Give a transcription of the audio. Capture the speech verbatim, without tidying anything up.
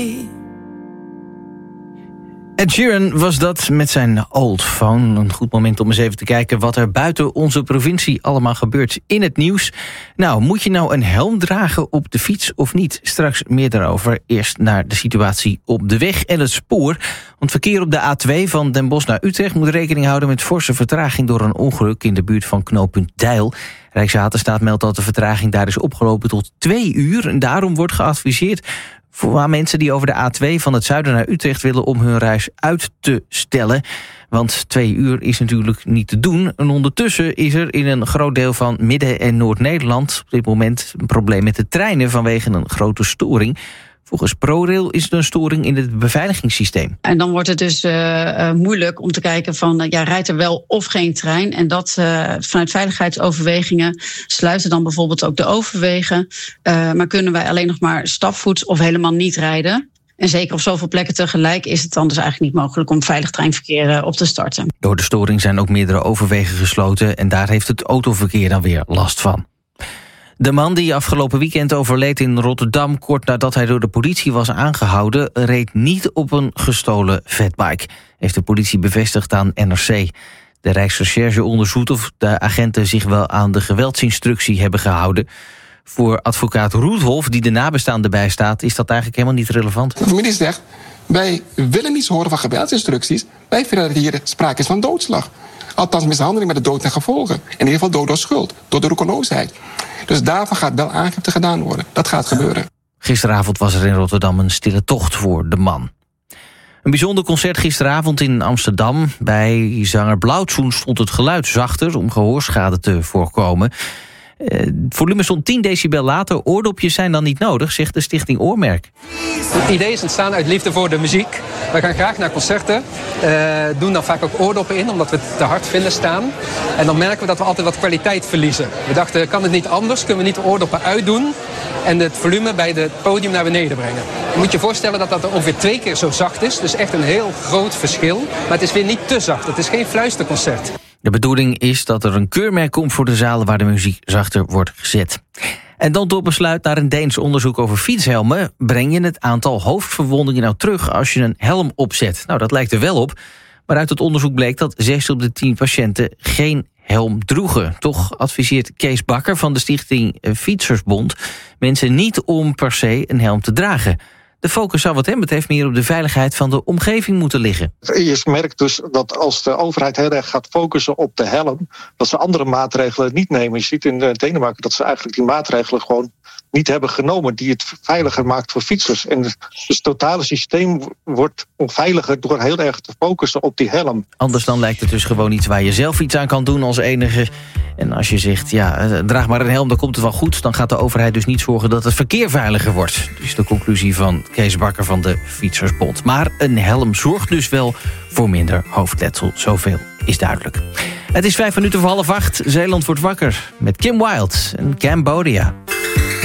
Ed Sheeran was dat met zijn Old Phone. Een goed moment om eens even te kijken wat er buiten onze provincie allemaal gebeurt in het nieuws. Nou, moet je nou een helm dragen op de fiets of niet? Straks meer daarover. Eerst naar de situatie op de weg en het spoor. Want verkeer op de A twee van Den Bosch naar Utrecht moet rekening houden met forse vertraging door een ongeluk in de buurt van knooppunt Deil. Rijkswaterstaat meldt dat de vertraging daar is opgelopen tot twee uur. En daarom wordt geadviseerd voor mensen die over de A twee van het zuiden naar Utrecht willen om hun reis uit te stellen. Want twee uur is natuurlijk niet te doen. En ondertussen is er in een groot deel van Midden- en Noord-Nederland op dit moment een probleem met de treinen vanwege een grote storing. Volgens ProRail is het een storing in het beveiligingssysteem. En dan wordt het dus uh, uh, moeilijk om te kijken van, uh, ja, rijdt er wel of geen trein? En dat uh, vanuit veiligheidsoverwegingen sluiten dan bijvoorbeeld ook de overwegen. Uh, maar kunnen wij alleen nog maar stapvoets of helemaal niet rijden? En zeker op zoveel plekken tegelijk is het dan dus eigenlijk niet mogelijk om veilig treinverkeer uh, op te starten. Door de storing zijn ook meerdere overwegen gesloten en daar heeft het autoverkeer dan weer last van. De man die afgelopen weekend overleed in Rotterdam, kort nadat hij door de politie was aangehouden, reed niet op een gestolen fatbike, heeft de politie bevestigd aan N R C. De Rijksrecherche onderzoekt of de agenten zich wel aan de geweldsinstructie hebben gehouden. Voor advocaat Roethoff, die de nabestaanden bijstaat, is dat eigenlijk helemaal niet relevant. De familie zegt, wij willen niets horen van geweldsinstructies. Wij vinden dat hier sprake is van doodslag. Althans mishandeling met de dood ten gevolge. In ieder geval dood door schuld, door de roekeloosheid. Dus daarvan gaat wel aangifte gedaan worden. Dat gaat gebeuren. Gisteravond was er in Rotterdam een stille tocht voor de man. Een bijzonder concert gisteravond in Amsterdam. Bij zanger Blauwtsoen stond het geluid zachter om gehoorschade te voorkomen. Het volume stond tien decibel later. Oordopjes zijn dan niet nodig, zegt de stichting Oormerk. Het idee is ontstaan uit liefde voor de muziek. We gaan graag naar concerten. Uh, doen dan vaak ook oordoppen in, omdat we het te hard vinden staan. En dan merken we dat we altijd wat kwaliteit verliezen. We dachten, kan het niet anders? Kunnen we niet de oordoppen uitdoen en het volume bij het podium naar beneden brengen? Je moet je voorstellen dat dat ongeveer twee keer zo zacht is. Dus echt een heel groot verschil. Maar het is weer niet te zacht. Het is geen fluisterconcert. De bedoeling is dat er een keurmerk komt voor de zalen waar de muziek zachter wordt gezet. En dan tot besluit naar een Deens onderzoek over fietshelmen. Breng je het aantal hoofdverwondingen nou terug als je een helm opzet? Nou, dat lijkt er wel op. Maar uit het onderzoek bleek dat zes op de tien patiënten geen helm droegen. Toch adviseert Kees Bakker van de stichting Fietsersbond mensen niet om per se een helm te dragen. De focus zou wat hem betreft meer op de veiligheid van de omgeving moeten liggen. Je merkt dus dat als de overheid heel erg gaat focussen op de helm, dat ze andere maatregelen niet nemen. Je ziet in Denemarken dat ze eigenlijk die maatregelen gewoon niet hebben genomen die het veiliger maakt voor fietsers. En dus het totale systeem wordt onveiliger door heel erg te focussen op die helm. Anders dan lijkt het dus gewoon iets waar je zelf iets aan kan doen als enige. En als je zegt, ja, draag maar een helm, dan komt het wel goed. Dan gaat de overheid dus niet zorgen dat het verkeer veiliger wordt. Dat is de conclusie van Kees Bakker van de Fietsersbond. Maar een helm zorgt dus wel voor minder hoofdletsel. Zoveel is duidelijk. Het is vijf minuten voor half acht. Zeeland wordt wakker met Kim Wilde en Cambodia.